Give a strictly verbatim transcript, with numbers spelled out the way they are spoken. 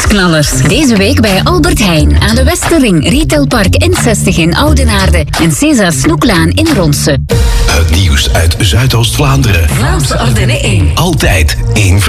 nieuwsknallers. Deze week bij Albert Heijn aan de Westerring, Retailpark N zestig in Oudenaarde en César Snoeklaan in Ronse. Het nieuws uit Zuidoost-Vlaanderen. Vlaamse Ardennen één. Altijd één